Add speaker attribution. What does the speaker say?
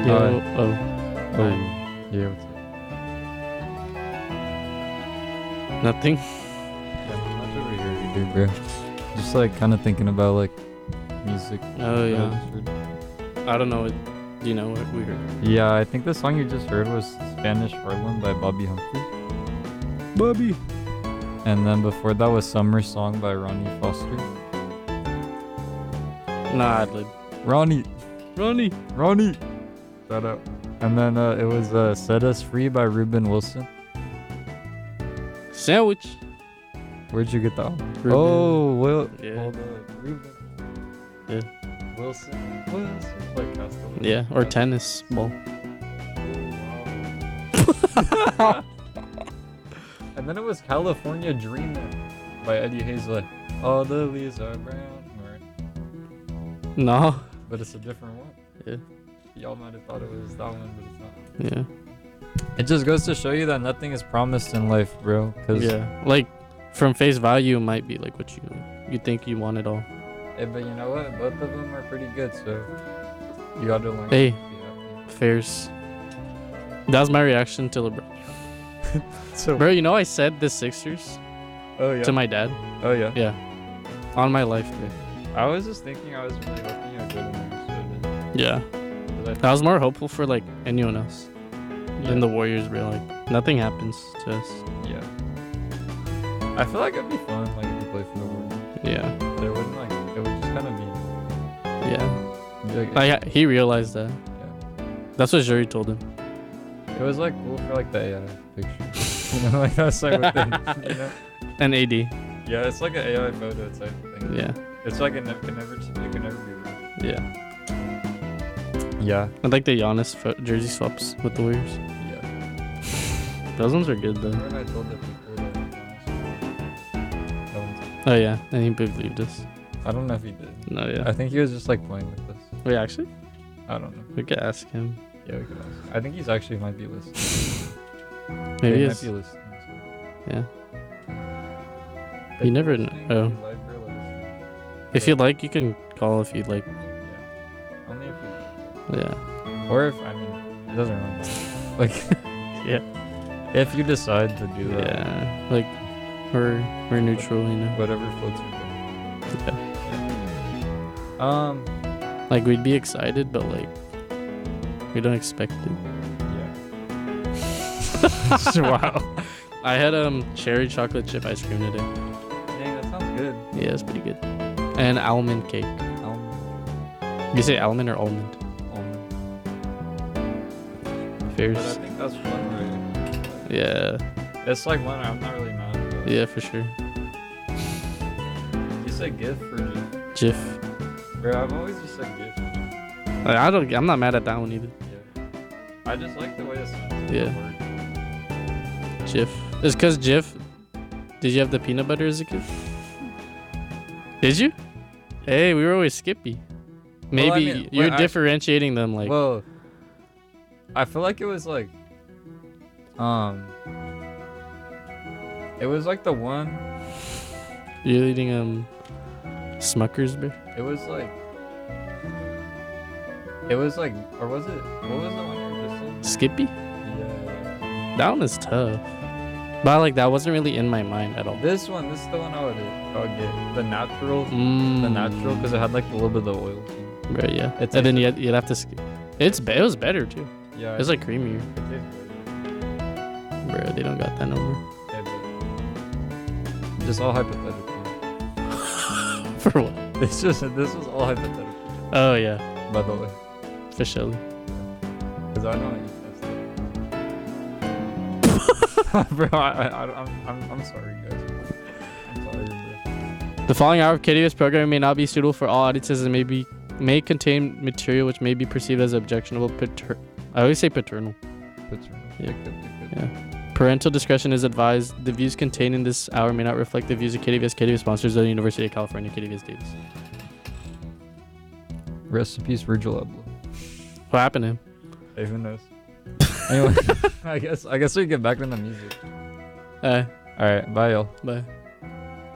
Speaker 1: Yo, oh,
Speaker 2: Oh, yeah. What's up?
Speaker 1: nothing.
Speaker 2: Yeah, not much over here either, bro. Just like kind of thinking about like music.
Speaker 1: Oh
Speaker 2: that I
Speaker 1: yeah.
Speaker 2: just heard.
Speaker 1: I don't know. Do you know what we heard?
Speaker 2: Yeah, I think the song you just heard was Spanish Harlem by Bobby Humphrey. Bobby. And then before that was Summer Song by Ronnie Foster.
Speaker 1: Nah, Adlib.
Speaker 2: Ronnie.
Speaker 1: Ronnie.
Speaker 2: Shout out. And then it was Set Us Free by Ruben Wilson.
Speaker 1: Sandwich.
Speaker 2: Where'd you get that one?
Speaker 1: Ruben.
Speaker 2: Oh, Will.
Speaker 1: Yeah.
Speaker 2: Hold on. Ruben.
Speaker 1: Yeah.
Speaker 2: Wilson. Like Castile.
Speaker 1: Yeah, or tennis ball.
Speaker 2: Wow. And then it was California Dreamer by Eddie Hazlett. All the leaves are brown. Right.
Speaker 1: No.
Speaker 2: But it's a different one.
Speaker 1: Yeah.
Speaker 2: Y'all might have thought it was that one, but it's not.
Speaker 1: Yeah.
Speaker 2: It just goes to show you that nothing is promised in life, bro. Cause
Speaker 1: Yeah. Like from face value, it might be like what you think you want it all.
Speaker 2: but you know what? Both of them are pretty good, so you gotta learn.
Speaker 1: Hey.
Speaker 2: To be happy.
Speaker 1: Fairs. That was my reaction to LeBron.
Speaker 2: So.
Speaker 1: Bro, you know I said the Sixers
Speaker 2: Oh yeah.
Speaker 1: to my dad.
Speaker 2: Oh yeah.
Speaker 1: Yeah. On my life, bro.
Speaker 2: I was just thinking I was really hoping you would go to
Speaker 1: Yeah.
Speaker 2: Minnesota.
Speaker 1: I was more hopeful for like anyone else
Speaker 2: Yeah.
Speaker 1: than the Warriors, bro. Like nothing happens to us.
Speaker 2: Yeah. I feel like it'd be fun, like if you play for the Warriors.
Speaker 1: Yeah.
Speaker 2: But it wouldn't like. It would just kind of be.
Speaker 1: Yeah.
Speaker 2: Be like,
Speaker 1: Like he realized that.
Speaker 2: yeah.
Speaker 1: That's what Jury told him.
Speaker 2: It was like cool for like the AI picture. You know, like that's like what they. You know.
Speaker 1: And AD.
Speaker 2: Yeah, it's like an AI photo type of thing.
Speaker 1: Yeah.
Speaker 2: It's like it can never be real.
Speaker 1: Yeah.
Speaker 2: Yeah.
Speaker 1: I like the Giannis jersey swaps with the Warriors.
Speaker 2: Yeah.
Speaker 1: Those ones are good though.
Speaker 2: Remember when I told the people that no one's-
Speaker 1: Oh yeah, and he believed us.
Speaker 2: I don't know if he did.
Speaker 1: No,
Speaker 2: I
Speaker 1: yeah.
Speaker 2: think he was just like playing with us.
Speaker 1: Wait, actually,
Speaker 2: I don't know.
Speaker 1: we could ask him.
Speaker 2: Yeah, we could ask. I think he's actually might be listening.
Speaker 1: Maybe
Speaker 2: he
Speaker 1: he
Speaker 2: might
Speaker 1: is.
Speaker 2: be listening.
Speaker 1: Yeah.
Speaker 2: If
Speaker 1: You never
Speaker 2: you're
Speaker 1: know.
Speaker 2: listening,
Speaker 1: Oh.
Speaker 2: if you like, bro, let us know.
Speaker 1: If you'd like, you can call if you'd like.
Speaker 2: Yeah. Only if you.
Speaker 1: Yeah.
Speaker 2: Or if it doesn't really matter. Like.
Speaker 1: Yeah.
Speaker 2: If you decide to do that.
Speaker 1: Yeah. Like we're neutral, you know.
Speaker 2: Whatever floats your boat.
Speaker 1: Yeah. Like we'd be excited, but like we don't expect it.
Speaker 2: Yeah.
Speaker 1: Wow. I had cherry chocolate chip ice cream today.
Speaker 2: Dang, that sounds good.
Speaker 1: Yeah, it's pretty good. And almond cake. You say almond or almond?
Speaker 2: Almond.
Speaker 1: Fairs.
Speaker 2: But I think that's fun, right?
Speaker 1: Yeah.
Speaker 2: It's like one I'm not really mad at.
Speaker 1: Yeah, for sure.
Speaker 2: You say GIF or GIF?
Speaker 1: Jif.
Speaker 2: Bro, I've always just said GIF.
Speaker 1: Like, I'm not mad at that one either.
Speaker 2: Yeah. I just like the way it sounds.
Speaker 1: Yeah.
Speaker 2: The word.
Speaker 1: Jif. It's cause Jif. Did you have the peanut butter as a kid? Did you? Hey, we were always Skippy. Maybe
Speaker 2: Well, I mean,
Speaker 1: you're
Speaker 2: wait,
Speaker 1: differentiating them like.
Speaker 2: Well, I feel like it was like, it was like the one.
Speaker 1: You're eating Smuckers, bro.
Speaker 2: It was like, or was it? What was the one you were just saying?
Speaker 1: Skippy?
Speaker 2: Yeah.
Speaker 1: That one is tough. But like that wasn't really in my mind at all.
Speaker 2: This is the one I would get. The natural,
Speaker 1: Mm.
Speaker 2: because it had like a little bit of the oil. Thing.
Speaker 1: Bro, yeah.
Speaker 2: It
Speaker 1: And then
Speaker 2: tasted-
Speaker 1: you'd have to skip. It was better too.
Speaker 2: Yeah.
Speaker 1: It's like creamier.
Speaker 2: It tastes good.
Speaker 1: Bro, they don't got that no more.
Speaker 2: Yeah, but just all hypothetical.
Speaker 1: For what?
Speaker 2: This was all hypothetical,
Speaker 1: Oh yeah,
Speaker 2: by the way.
Speaker 1: for sure.
Speaker 2: Because I know I eat that stuff. Bro, I'm sorry, guys. I'm sorry, bro.
Speaker 1: The following hour of KDVS programming may not be suitable for all audiences and may contain material which may be perceived as objectionable. I always say paternal. Yeah. Yeah. Parental discretion is advised. The views contained in this hour may not reflect the views of KDVS. KDVS sponsors of the University of California. KDVS Davis.
Speaker 2: Rest in peace, Virgil Abloh.
Speaker 1: What happened to him?
Speaker 2: Who knows? Anyway, I guess we get back to the music.
Speaker 1: Uh,
Speaker 2: All right, bye, y'all.
Speaker 1: bye.